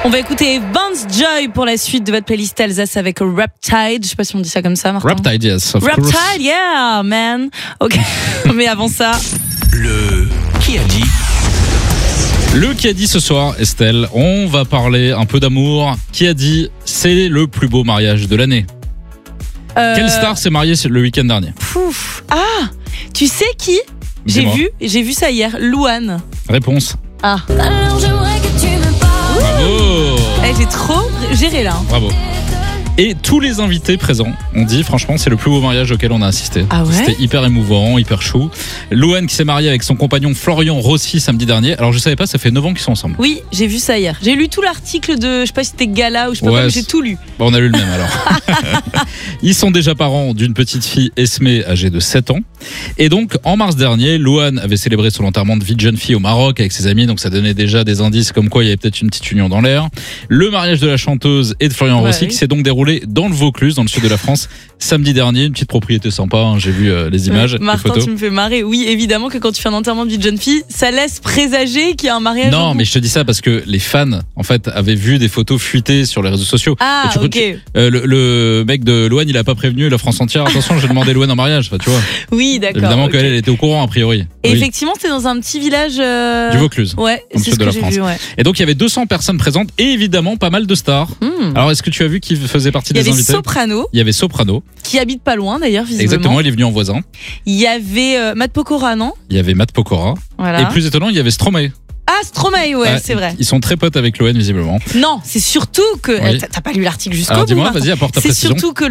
On va écouter Bounce Joy pour la suite de votre playlist Alsace avec Riptide. Je sais pas si on dit ça comme ça, Martin. Riptide, yes, of course. Riptide, yeah, man. Ok. Mais avant ça. Le qui a dit. Le qui a dit ce soir, Estelle, on va parler un peu d'amour. Qui a dit c'est le plus beau mariage de l'année? Quelle star s'est mariée le week-end dernier? Pouf. Ah, tu sais qui? Dis-moi. J'ai vu ça hier. Louane. Réponse. Ah. Bravo. J'ai trop géré là. Bravo. Et tous les invités présents ont dit, franchement, c'est le plus beau mariage auquel on a assisté. Ah ouais? C'était hyper émouvant, hyper chou. Louane qui s'est mariée avec son compagnon Florian Rossi samedi dernier. Alors je savais pas, ça fait 9 ans qu'ils sont ensemble. Oui, j'ai vu ça hier. J'ai lu tout l'article de, je sais pas si c'était Gala ou je sais pas Ouais, quoi, mais j'ai tout lu. Bon, on a lu le même alors. Ils sont déjà parents d'une petite fille, Esmé, âgée de 7 ans. Et donc, en mars dernier, Louane avait célébré son enterrement de vie de jeune fille au Maroc avec ses amis. Donc ça donnait déjà des indices comme quoi il y avait peut-être une petite union dans l'air. Le mariage de la chanteuse et de Florian Rossi qui s'est donc déroulé dans le Vaucluse, dans le sud de la France, samedi dernier. Une petite propriété sympa, hein, j'ai vu les images, les Martin, photos. tu me fais marrer. Oui, évidemment que quand tu fais un enterrement de vie de jeune fille, ça laisse présager qu'il y a un mariage. Non, mais je te dis ça parce que les fans, en fait, avaient vu des photos fuitées sur les réseaux sociaux. Ah, Et ok. Le mec de Louane, il a pas prévenu la France entière. Attention, j'ai demandé Louane en mariage, enfin, tu vois. Oui, d'accord. Évidemment ok. qu'elle était au courant, a priori. Et Oui. effectivement, c'était dans un petit village. Du Vaucluse. Ouais, Dans le c'est sud ce de que la j'ai France. vu, ouais. Et donc, il y avait 200 personnes présentes et évidemment pas mal de stars. Alors, est-ce que tu as vu qui faisait partie Il y des avait invités? Soprano, Il y avait Soprano. qui habite pas loin d'ailleurs, visiblement. Exactement, il est venu en voisin. Il y avait Matt Pokora, non? Il y avait Matt Pokora. Voilà. Et plus étonnant, il y avait Stromae. Ah, Stromae, ouais, c'est vrai. Ils sont très potes avec Louane, visiblement. Non, c'est surtout que. Oui. T'as pas lu l'article jusqu'au Alors, bout, dis-moi, Martin. vas-y, apporte ta C'est précision. surtout que